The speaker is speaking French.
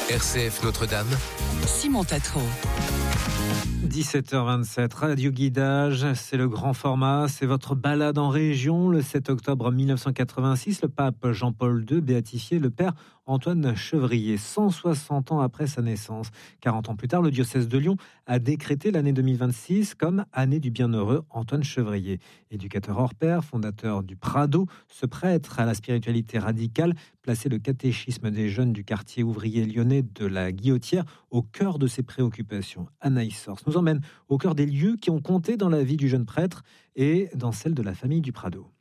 RCF Notre-Dame. Simon Tatro. 17h27, Radio Guidage, c'est le grand format, c'est votre balade en région. Le 7 octobre 1986, le pape Jean-Paul II béatifiait le père Antoine Chevrier, 160 ans après sa naissance. 40 ans plus tard, le diocèse de Lyon a décrété l'année 2026 comme année du bienheureux Antoine Chevrier. Éducateur hors pair, fondateur du Prado, ce prêtre à la spiritualité radicale plaçait le catéchisme des jeunes du quartier ouvrier lyonnais de la Guillotière au cœur de ses préoccupations. Anaïs Sors nous emmène au cœur des lieux qui ont compté dans la vie du jeune prêtre et dans celle de la famille du Prado.